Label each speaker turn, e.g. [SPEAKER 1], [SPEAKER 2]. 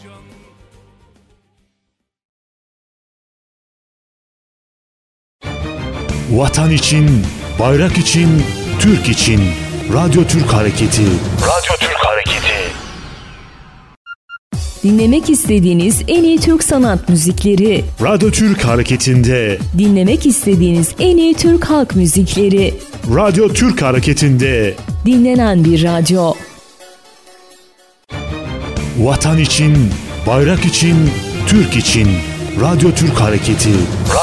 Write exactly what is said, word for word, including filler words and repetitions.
[SPEAKER 1] Vatan için, bayrak için, Türk için. Radyo Türk Hareketi. Radyo Türk Hareketi.
[SPEAKER 2] Dinlemek istediğiniz en iyi Türk sanat müzikleri.
[SPEAKER 1] Radyo Türk Hareketi'nde.
[SPEAKER 2] Dinlemek istediğiniz en iyi Türk halk müzikleri.
[SPEAKER 1] Radyo Türk Hareketi'nde.
[SPEAKER 2] Dinlenen bir radyo.
[SPEAKER 1] Vatan için, bayrak için, Türk için. Radyo Türk Hareketi.